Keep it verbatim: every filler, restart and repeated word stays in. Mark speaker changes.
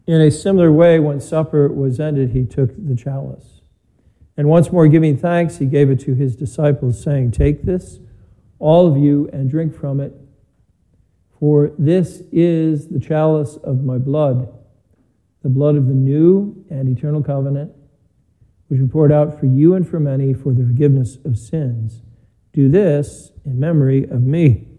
Speaker 1: In a similar way, when supper was ended, he took the chalice. And once more giving thanks, he gave it to his disciples, saying, "Take this, all of you, and drink from it. For this is the chalice of my blood, the blood of the new and eternal covenant, which we poured out for you and for many for the forgiveness of sins. Do this in memory of me."